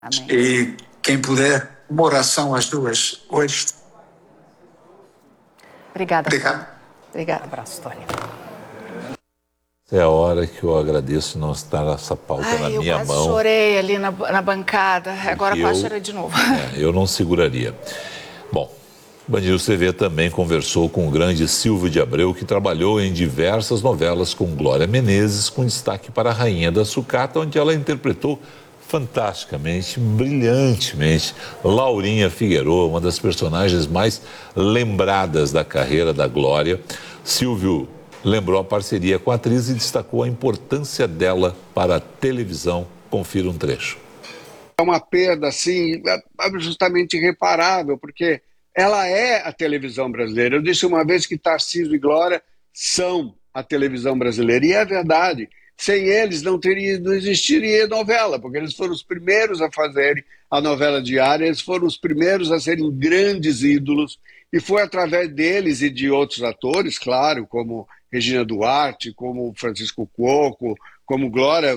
Amém. E quem puder, uma oração às duas hoje. Obrigada. Obrigado. Obrigada. Abraço, Tony. É a hora que eu agradeço não estar essa pauta na minha mão. Eu quase chorei ali na bancada. Agora quase chorei de novo. Eu não seguraria. Bom, Band News TV também conversou com o grande Silvio de Abreu, que trabalhou em diversas novelas com Glória Menezes, com destaque para a Rainha da Sucata, onde ela interpretou fantasticamente, brilhantemente, Laurinha Figueroa, uma das personagens mais lembradas da carreira da Glória. Silvio lembrou a parceria com a atriz e destacou a importância dela para a televisão. Confira um trecho. É uma perda, assim, justamente irreparável, porque ela é a televisão brasileira. Eu disse uma vez que Tarcísio e Glória são a televisão brasileira, e é verdade. Sem eles não existiria novela, porque eles foram os primeiros a fazerem a novela diária, eles foram os primeiros a serem grandes ídolos, e foi através deles e de outros atores, claro, como Regina Duarte, como Francisco Cuoco, como Glória,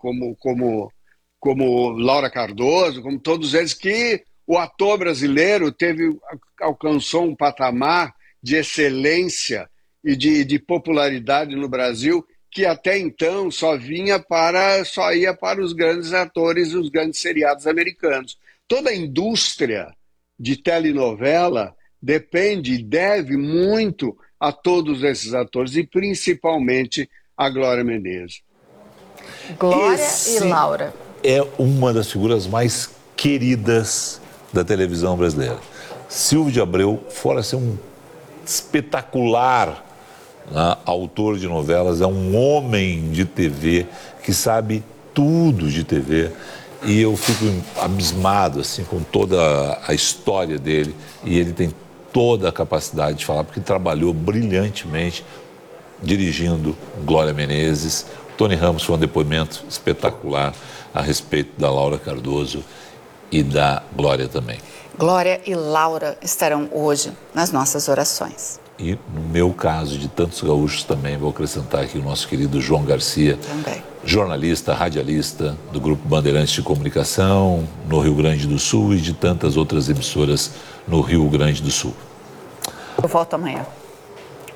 como Laura Cardoso, como todos eles, que o ator brasileiro alcançou um patamar de excelência e de popularidade no Brasil que até então só ia para os grandes atores e os grandes seriados americanos. Toda a indústria de telenovela depende e deve muito a todos esses atores, e principalmente a Glória Menezes. Glória e Laura. É uma das figuras mais queridas da televisão brasileira. Silvio de Abreu, fora ser um espetacular autor de novelas, é um homem de TV que sabe tudo de TV, e eu fico abismado assim, com toda a história dele, e ele tem toda a capacidade de falar, porque trabalhou brilhantemente dirigindo Glória Menezes. Tony Ramos foi um depoimento espetacular a respeito da Laura Cardoso e da Glória também. Glória e Laura estarão hoje nas nossas orações. E no meu caso, de tantos gaúchos também, vou acrescentar aqui o nosso querido João Garcia, também jornalista, radialista do Grupo Bandeirantes de Comunicação no Rio Grande do Sul e de tantas outras emissoras no Rio Grande do Sul. Eu volto amanhã.